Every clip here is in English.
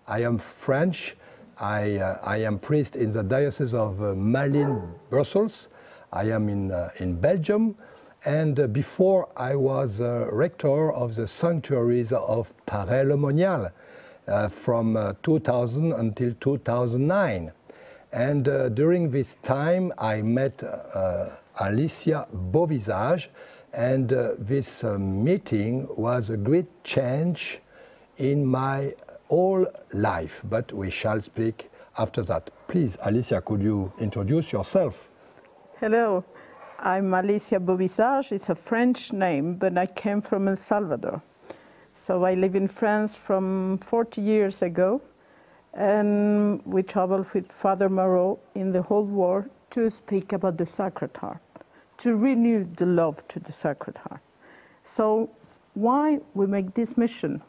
I am French. I am priest in the Diocese of Malines, Brussels. I am in Belgium. And before I was rector of the sanctuaries of Paray-le-Monial from 2000 until 2009. And during this time, I met Alicia Beauvisage, and this meeting was a great change in my whole life, but we shall speak after that. Please, Alicia, could you introduce yourself? Hello, I'm Alicia Beauvisage. It's a French name, but I came from El Salvador. So I live in France from 40 years ago, and we traveled with Father Moreau in the whole world to speak about the Sacred Heart, to renew the love to the Sacred Heart. So why we make this mission?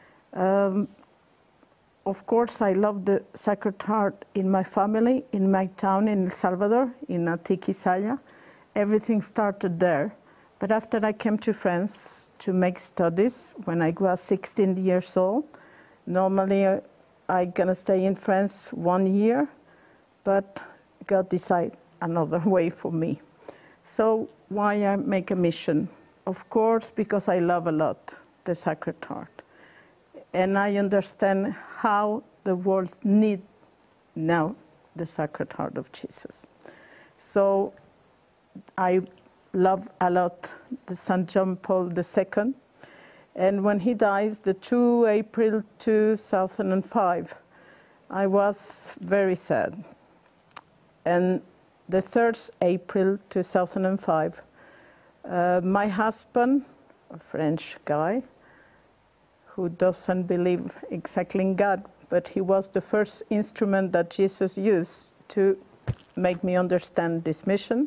Of course, I love the Sacred Heart in my family, in my town in El Salvador, in Atiquizaya. Everything started there. But after I came to France to make studies, when I was 16 years old, normally I'm gonna stay in France 1 year, but God decided another way for me. So why I make a mission? Of course, because I love a lot the Sacred Heart. And I understand how the world needs now the Sacred Heart of Jesus. So I love a lot the St. John Paul II. And when he dies, the 2 April 2005, I was very sad. And the 3rd April 2005, my husband, a French guy, who doesn't believe exactly in God, but he was the first instrument that Jesus used to make me understand this mission.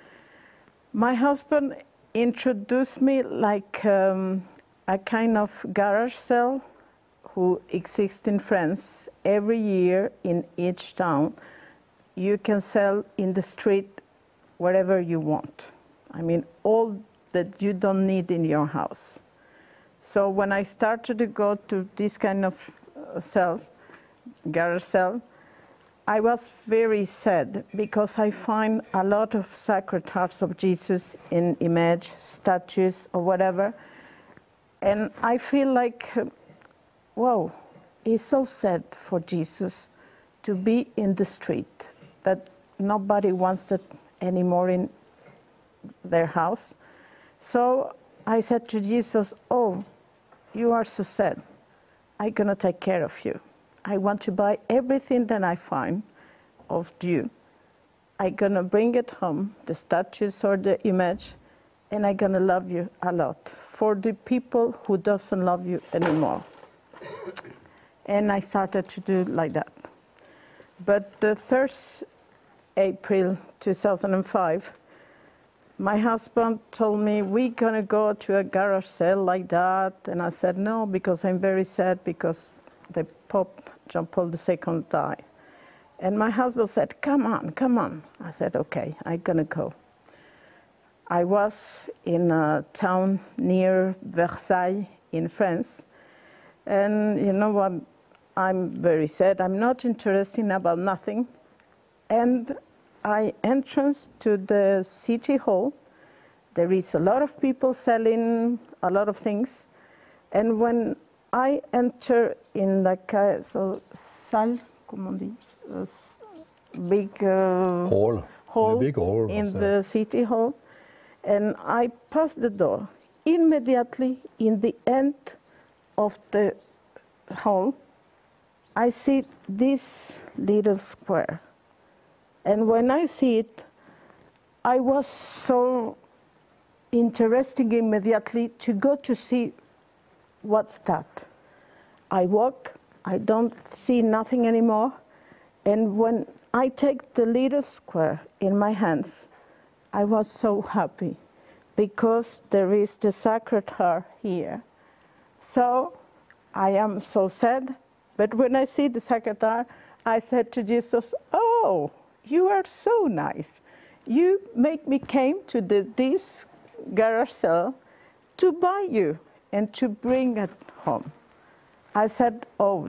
My husband introduced me like a kind of garage sale who exists in France. Every year in each town, you can sell in the street whatever you want. I mean, all that you don't need in your house. So when I started to go to this kind of sales, garage sale, I was very sad because I find a lot of Sacred Hearts of Jesus in image, statues, or whatever. And I feel like, wow, it's so sad for Jesus to be in the street, that nobody wants it anymore in their house. So I said to Jesus, oh, you are so sad. I'm gonna take care of you. I want to buy everything that I find of you. I'm gonna bring it home, the statues or the image, and I'm gonna love you a lot for the people who doesn't love you anymore. And I started to do like that. But the 3rd April 2005, my husband told me, we're gonna go to a garage sale like that. And I said, no, because I'm very sad because the Pope John Paul II died. And my husband said, come on, come on. I said, okay, I'm gonna go. I was in a town near Versailles in France. And you know, I'm very sad. I'm not interested about nothing. And I entered to the city hall. There is a lot of people selling a lot of things. And when I enter in the salle, big Hall. Big hall in the city hall, and I pass the door. Immediately in the end of the hall, I see this little square. And when I see it, I was so interested immediately to go to see what's that. I walk, I don't see nothing anymore, and when I take the little square in my hands, I was so happy because there is the Sacred Heart here. So I am so sad, but when I see the Sacred Heart, I said to Jesus, oh, you are so nice. You make me came to this garage sale to buy you and to bring it home. I said, oh,